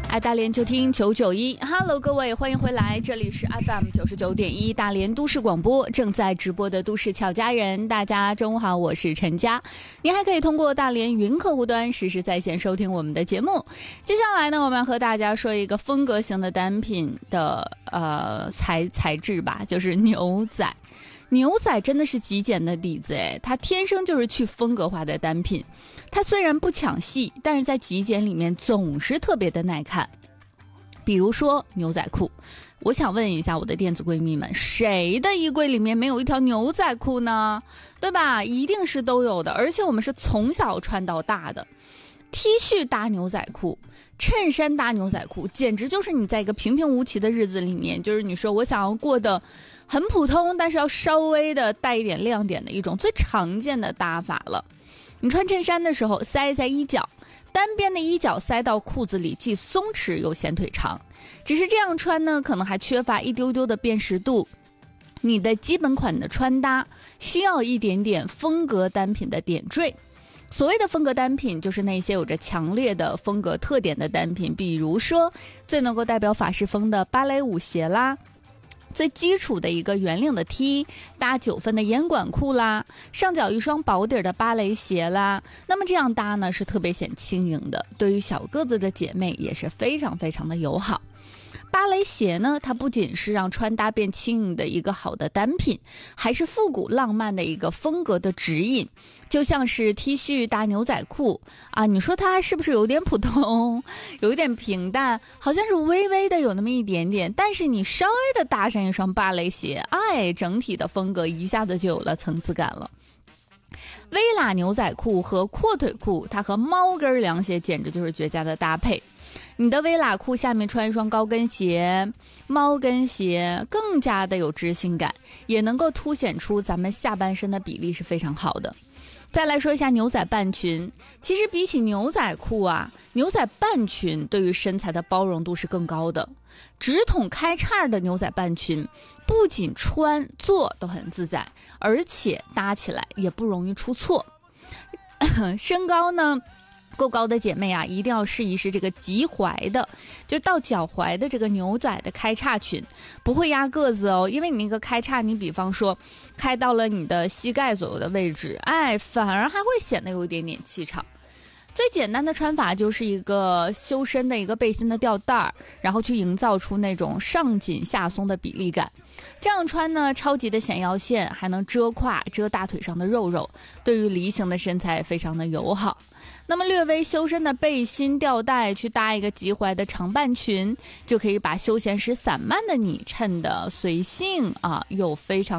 爱大连就听991 ，Hello， 各位，欢迎回来，这里是 FM 99.1大连都市广播，正在直播的都市俏佳人，大家中午好，我是陈佳。您还可以通过大连云客户端实时在线收听我们的节目。接下来呢，我们要和大家说一个风格型的单品的材质吧，就是牛仔。牛仔真的是极简的底子诶，它天生就是去风格化的单品。它虽然不抢戏，但是在极简里面总是特别的耐看。比如说牛仔裤，我想问一下我的电子闺蜜们，谁的衣柜里面没有一条牛仔裤呢？对吧？一定是都有的，而且我们是从小穿到大的。T 恤搭牛仔裤，衬衫搭牛仔裤，简直就是你在一个平平无奇的日子里面，就是你说我想要过得很普通，但是要稍微的带一点亮点的一种最常见的搭法了。你穿衬衫的时候塞一塞衣角，单边的衣角塞到裤子里，既松弛又显腿长。只是这样穿呢，可能还缺乏一丢丢的辨识度。你的基本款的穿搭需要一点点风格单品的点缀。所谓的风格单品，就是那些有着强烈的风格特点的单品，比如说最能够代表法式风的芭蕾舞鞋啦，最基础的一个圆领的 T 搭9分的烟管裤啦，上脚一双薄底的芭蕾鞋啦。那么这样搭呢是特别显轻盈的，对于小个子的姐妹也是非常非常的友好。芭蕾鞋呢，它不仅是让穿搭变轻盈的一个好的单品，还是复古浪漫的一个风格的指引。就像是 T 恤搭牛仔裤啊，你说它是不是有点普通，有一点平淡，好像是微微的有那么一点点，但是你稍微的搭上一双芭蕾鞋，整体的风格一下子就有了层次感了。微喇牛仔裤和阔腿裤，它和猫跟凉鞋简直就是绝佳的搭配。你的微喇裤下面穿一双高跟鞋，猫跟鞋更加的有知性感，也能够凸显出咱们下半身的比例是非常好的。再来说一下牛仔半裙，其实比起牛仔裤啊，牛仔半裙对于身材的包容度是更高的。直筒开叉的牛仔半裙不仅穿坐都很自在，而且搭起来也不容易出错。身高呢够高的姐妹啊，一定要试一试这个及踝的，就到脚踝的这个牛仔的开叉裙，不会压个子哦。因为你那个开叉，你比方说开到了你的膝盖左右的位置，反而还会显得有一点点气场。最简单的穿法就是一个修身的一个背心的吊带，然后去营造出那种上紧下松的比例感。这样穿呢，超级的显腰线，还能遮胯遮大腿上的肉肉，对于梨形的身材非常的友好。那么略微修身的背心吊带去搭一个及踝的长半裙，就可以把休闲时散漫的你衬得随性又非常